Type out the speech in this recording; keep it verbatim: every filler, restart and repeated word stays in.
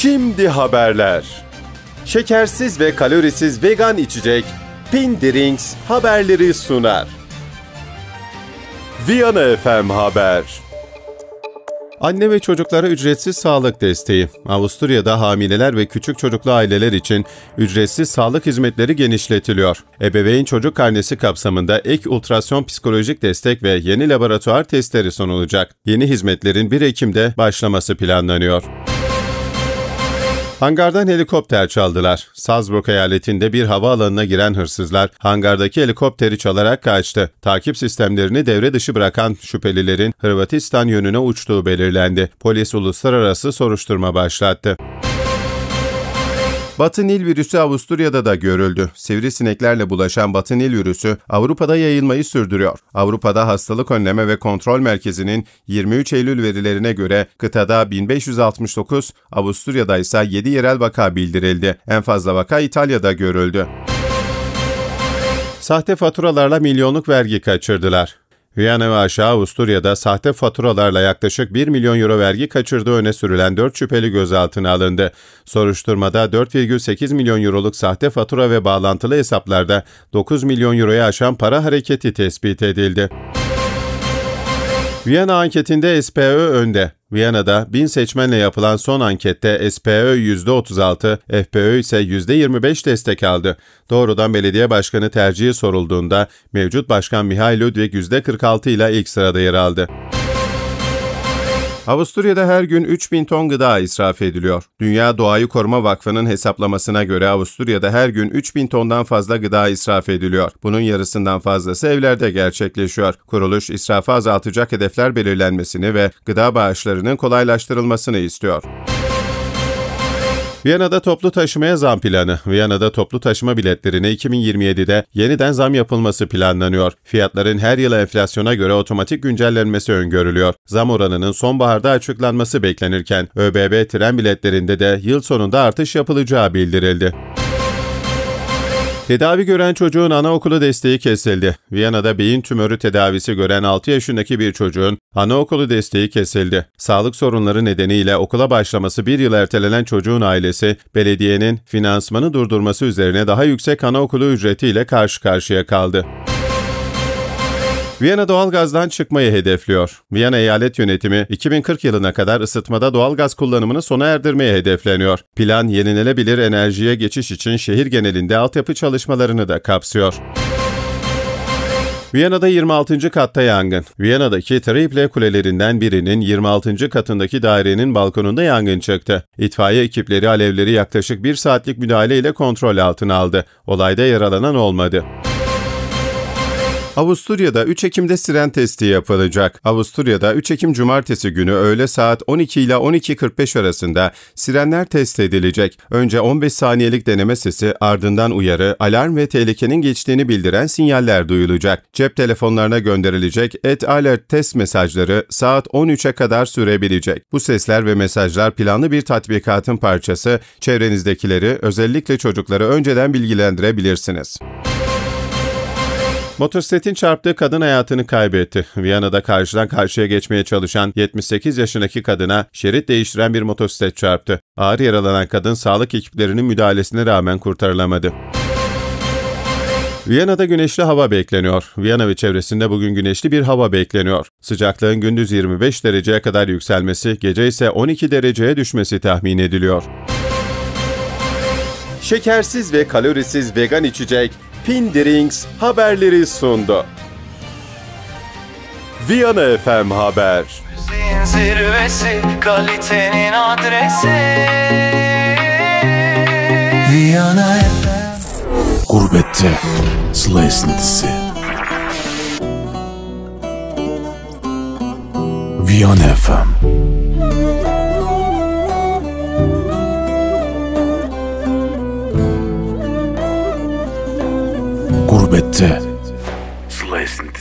Şimdi haberler. Şekersiz ve kalorisiz vegan içecek Pindirings haberleri sunar. Viyana F M Haber. Anne ve çocuklara ücretsiz sağlık desteği. Avusturya'da hamileler ve küçük çocuklu aileler için ücretsiz sağlık hizmetleri genişletiliyor. Ebeveyn çocuk karnesi kapsamında ek ultrason psikolojik destek ve yeni laboratuvar testleri sunulacak. Yeni hizmetlerin bir Ekim'de başlaması planlanıyor. Hangardan helikopter çaldılar. Salzburg eyaletinde bir havaalanına giren hırsızlar hangardaki helikopteri çalarak kaçtı. Takip sistemlerini devre dışı bırakan şüphelilerin Hırvatistan yönüne uçtuğu belirlendi. Polis uluslararası soruşturma başlattı. Batı Nil virüsü Avusturya'da da görüldü. Sivrisineklerle bulaşan Batı Nil virüsü Avrupa'da yayılmayı sürdürüyor. Avrupa'da Hastalık Önleme ve Kontrol Merkezi'nin yirmi üç Eylül verilerine göre kıtada bin beş yüz altmış dokuz, Avusturya'da ise yedi yerel vaka bildirildi. En fazla vaka İtalya'da görüldü. Sahte faturalarla milyonluk vergi kaçırdılar. Viyana ve aşağı Avusturya'da sahte faturalarla yaklaşık bir milyon euro vergi kaçırdığı öne sürülen dört şüpheli gözaltına alındı. Soruşturmada dört virgül sekiz milyon euroluk sahte fatura ve bağlantılı hesaplarda dokuz milyon euroya aşan para hareketi tespit edildi. Viyana anketinde S P Ö önde. Viyana'da bin seçmenle yapılan son ankette S P Ö yüzde otuz altı, F P Ö ise yüzde yirmi beş destek aldı. Doğrudan belediye başkanı tercihi sorulduğunda mevcut başkan Mihail Ludwig yüzde kırk altı ile ilk sırada yer aldı. Avusturya'da her gün üç bin ton gıda israf ediliyor. Dünya Doğayı Koruma Vakfı'nın hesaplamasına göre Avusturya'da her gün üç bin tondan fazla gıda israf ediliyor. Bunun yarısından fazlası evlerde gerçekleşiyor. Kuruluş, israfı azaltacak hedefler belirlenmesini ve gıda bağışlarının kolaylaştırılmasını istiyor. Viyana'da toplu taşımaya zam planı. Viyana'da toplu taşıma biletlerine iki bin yirmi yedide yeniden zam yapılması planlanıyor. Fiyatların her yıl enflasyona göre otomatik güncellenmesi öngörülüyor. Zam oranının sonbaharda açıklanması beklenirken ÖBB tren biletlerinde de yıl sonunda artış yapılacağı bildirildi. Tedavi gören çocuğun anaokulu desteği kesildi. Viyana'da beyin tümörü tedavisi gören altı yaşındaki bir çocuğun anaokulu desteği kesildi. Sağlık sorunları nedeniyle okula başlaması bir yıl ertelenen çocuğun ailesi, belediyenin finansmanı durdurması üzerine daha yüksek anaokulu ücretiyle karşı karşıya kaldı. Viyana doğalgazdan çıkmayı hedefliyor. Viyana eyalet yönetimi iki bin kırk yılına kadar ısıtmada doğalgaz kullanımını sona erdirmeye hedefleniyor. Plan yenilenebilir enerjiye geçiş için şehir genelinde altyapı çalışmalarını da kapsıyor. Viyana'da yirmi altıncı katta yangın. Viyana'daki Triple kulelerinden birinin yirmi altıncı katındaki dairenin balkonunda yangın çıktı. İtfaiye ekipleri alevleri yaklaşık bir saatlik müdahaleyle kontrol altına aldı. Olayda yaralanan olmadı. Avusturya'da üç Ekim'de siren testi yapılacak. Avusturya'da üç Ekim Cumartesi günü öğle saat on iki ile on iki kırk beş arasında sirenler test edilecek. Önce on beş saniyelik deneme sesi, ardından uyarı, alarm ve tehlikenin geçtiğini bildiren sinyaller duyulacak. Cep telefonlarına gönderilecek et alert test mesajları saat on üçe kadar sürebilecek. Bu sesler ve mesajlar planlı bir tatbikatın parçası. Çevrenizdekileri, özellikle çocukları önceden bilgilendirebilirsiniz. Motosikletin çarptığı kadın hayatını kaybetti. Viyana'da karşıdan karşıya geçmeye çalışan yetmiş sekiz yaşındaki kadına şerit değiştiren bir motosiklet çarptı. Ağır yaralanan kadın sağlık ekiplerinin müdahalesine rağmen kurtarılamadı. Viyana'da güneşli hava bekleniyor. Viyana ve çevresinde bugün güneşli bir hava bekleniyor. Sıcaklığın gündüz yirmi beş dereceye kadar yükselmesi, gece ise on iki dereceye düşmesi tahmin ediliyor. Şekersiz ve kalorisiz vegan içecek Pindirings haberleri sundu. Viyana F M Haber. Müziğin zirvesi, kalitenin adresi. Viyana F M. Gurbette Sıla esintisi. Viyana F M. Gurbette